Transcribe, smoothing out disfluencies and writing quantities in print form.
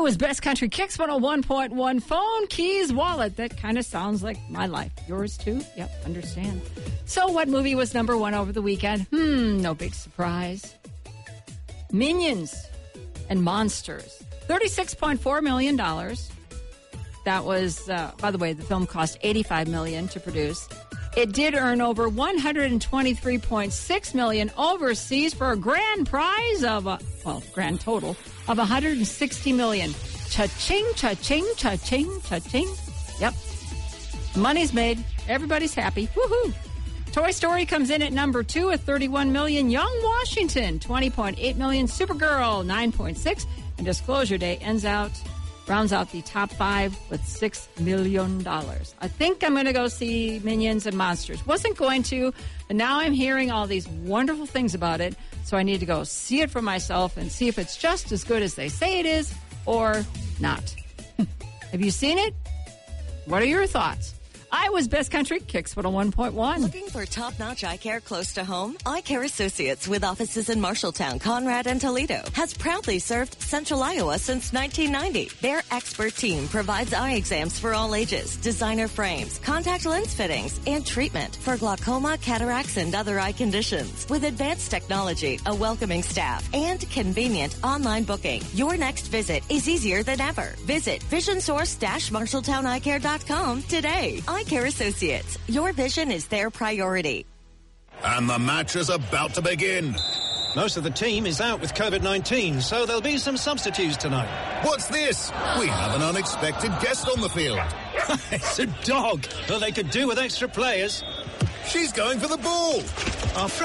was Best Country Kicks 101.1 phone, keys, wallet. That kind of sounds like my life. Yours too? Yep, understand. So what movie was number one over the weekend? No big surprise. Minions and Monsters. $36.4 million. That was, by the way, the film cost $85 million to produce. It did earn over $123.6 million overseas for a grand prize of, grand total of $160 million. Cha-ching, cha-ching, cha-ching, cha-ching. Yep. Money's made. Everybody's happy. Woohoo! Toy Story comes in at number 2 at $31 million. Young Washington, $20.8 million. Supergirl, $9.6. And Disclosure Day rounds out the top 5 with $6 million. I think I'm going to go see Minions and Monsters. Wasn't going to, and now I'm hearing all these wonderful things about it, so I need to go see it for myself and see if it's just as good as they say it is or not. Have you seen it? What are your thoughts? I was Best Country Kicks 101.1. Looking for top-notch eye care close to home? Eye Care Associates with offices in Marshalltown, Conrad, and Toledo has proudly served Central Iowa since 1990. Their expert team provides eye exams for all ages, designer frames, contact lens fittings, and treatment for glaucoma, cataracts, and other eye conditions. With advanced technology, a welcoming staff, and convenient online booking, your next visit is easier than ever. Visit VisionSource-MarshalltownEyeCare.com today. Eye Care Associates. Your vision is their priority. And the match is about to begin. Most of the team is out with COVID-19, so there'll be some substitutes tonight. What's this? We have an unexpected guest on the field. It's a dog, but they could do with extra players. She's going for the ball. Our